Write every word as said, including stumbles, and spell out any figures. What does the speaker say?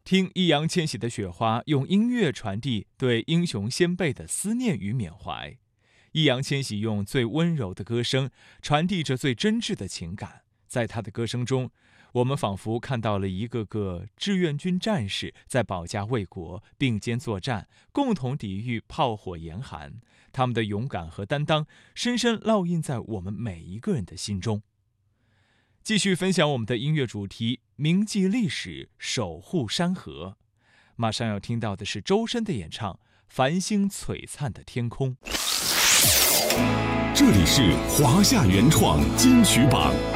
听易烊千玺的《雪花》，用音乐传递对英雄先辈的思念与缅怀。易烊千玺用最温柔的歌声，传递着最真挚的情感。在他的歌声中，我们仿佛看到了一个个志愿军战士在保家卫国，并肩作战，共同抵御炮火严寒。他们的勇敢和担当，深深烙印在我们每一个人的心中。继续分享我们的音乐主题，铭记历史，守护山河。马上要听到的是周深的演唱《繁星璀璨的天空》。 这里是华夏原创金曲榜。